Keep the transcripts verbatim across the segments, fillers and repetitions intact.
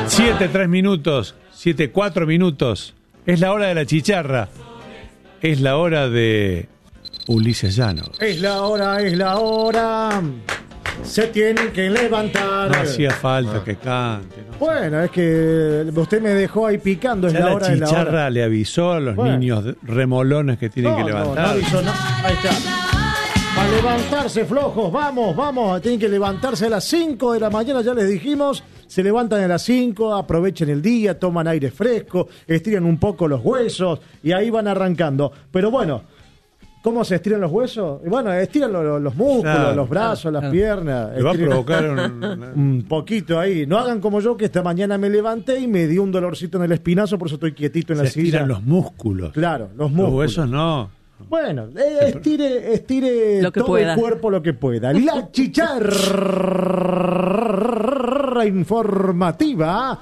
siete, tres minutos, siete, cuatro minutos. Es la hora de la chicharra. Es la hora de Ulises Llano. Es la hora, es la hora. Se tienen que levantar. No hacía falta que cante. No bueno, es que usted me dejó ahí picando. Es ya la, la hora, es la hora. chicharra le avisó a los bueno. niños remolones que tienen no, que levantar. No, no avisó, no. Ahí está. A levantarse, flojos. Vamos, vamos. Tienen que levantarse a las cinco de la mañana, ya les dijimos. Se levantan a las cinco, aprovechen el día, toman aire fresco, estiran un poco los huesos y ahí van arrancando. Pero bueno, ¿cómo se estiran los huesos? Bueno, estiran los, los músculos, claro, los brazos, claro, las claro. piernas. Le va a provocar un... un poquito ahí. No hagan como yo, que esta mañana me levanté y me dio un dolorcito en el espinazo, por eso estoy quietito en se la silla. Se estiran los músculos. Claro, los músculos. Los huesos no. Bueno, eh, estire, estire todo pueda. el cuerpo lo que pueda. La chicharra informativa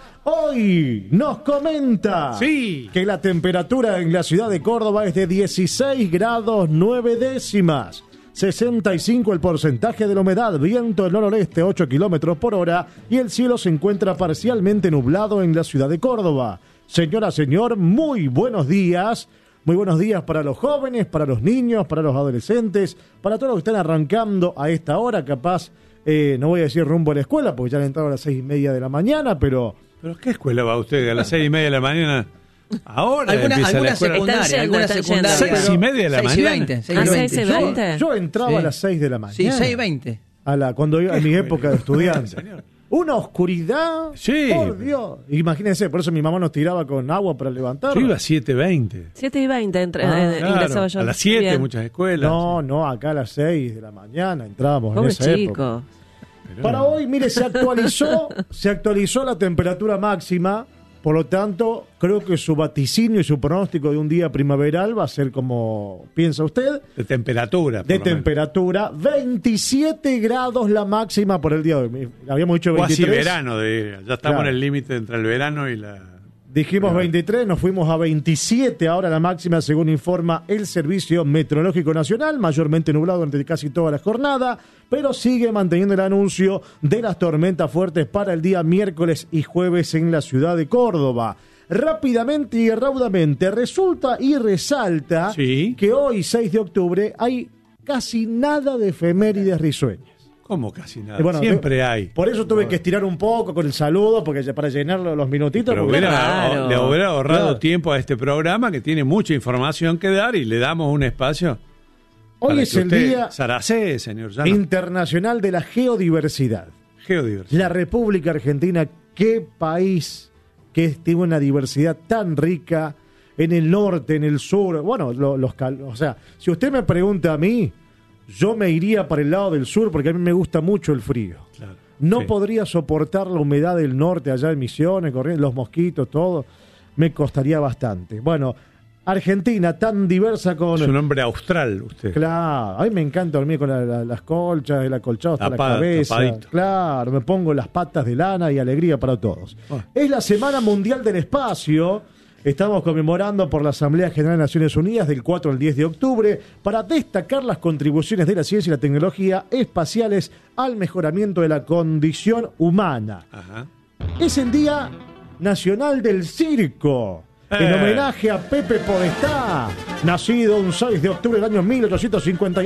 hoy nos comenta sí. que la temperatura en la ciudad de Córdoba es de dieciséis grados nueve décimas. sesenta y cinco el porcentaje de la humedad, viento del noroeste ocho kilómetros por hora y el cielo se encuentra parcialmente nublado en la ciudad de Córdoba. Señora, señor, muy buenos días. Muy buenos días para los jóvenes, para los niños, para los adolescentes, para todos los que están arrancando a esta hora, capaz, eh, no voy a decir rumbo a la escuela, porque ya han entrado a las seis y media de la mañana, pero... ¿Pero qué escuela va usted? ¿A las seis y media de la mañana? Ahora alguna, empieza alguna la escuela. Secundaria, alguna secundaria. ¿Seis y media de la seis y mañana? veinte, seis ¿A y seis y veinte? veinte? Yo, yo entraba sí. a las seis de la mañana. Sí, seis y veinte. A la, cuando iba, en mi época de estudiante. Una oscuridad, sí. por Dios. Imagínense, por eso mi mamá nos tiraba con agua para levantar. Yo iba a siete y veinte. siete y veinte entre, ah, eh, claro. ingresaba yo. A las siete Bien. muchas escuelas. No, no, acá a las seis de la mañana entrábamos Pobre en esa chico. época. Pero... Para hoy, mire, se actualizó, se actualizó la temperatura máxima. Por lo tanto, creo que su vaticinio y su pronóstico de un día primaveral va a ser como piensa usted. De temperatura. De temperatura. Menos. veintisiete grados la máxima por el día de hoy. Habíamos dicho veintitrés. Casi verano, de, ya estamos claro. en el límite entre el verano y la... Dijimos veintitrés, nos fuimos a veintisiete, ahora la máxima según informa el Servicio Meteorológico Nacional, mayormente nublado durante casi toda la jornada, pero sigue manteniendo el anuncio de las tormentas fuertes para el día miércoles y jueves en la ciudad de Córdoba. Rápidamente y raudamente, resulta y resalta ¿Sí? que hoy, seis de octubre, hay casi nada de efemérides risueñas. ¿Cómo casi nada? Bueno, siempre te, hay. Por eso tuve que estirar un poco con el saludo, porque para llenar los minutitos. Pero porque hubiera, claro. le hubiera ahorrado claro. tiempo a este programa que tiene mucha información que dar y le damos un espacio. Hoy es el día Saracé, señor Llano. internacional de la geodiversidad. Geodiversidad. La República Argentina, qué país que tiene una diversidad tan rica en el norte, en el sur. Bueno, los, los o sea, si usted me pregunta a mí, yo me iría para el lado del sur porque a mí me gusta mucho el frío. Claro, no sí. podría soportar la humedad del norte, allá en Misiones, Corrientes, los mosquitos, todo. Me costaría bastante. Bueno, Argentina tan diversa con... Es un hombre austral usted. Claro, a mí me encanta dormir con la, la, las colchas, el acolchado hasta Tapada, la cabeza. tapadito. Claro, me pongo las patas de lana y alegría para todos. Oh. Es la Semana Mundial del Espacio. Estamos conmemorando por la Asamblea General de Naciones Unidas del cuatro al diez de octubre para destacar las contribuciones de la ciencia y la tecnología espaciales al mejoramiento de la condición humana. Ajá. Es el Día Nacional del Circo. En homenaje a Pepe Podestá, nacido un seis de octubre del año mil ochocientos cincuenta y ocho.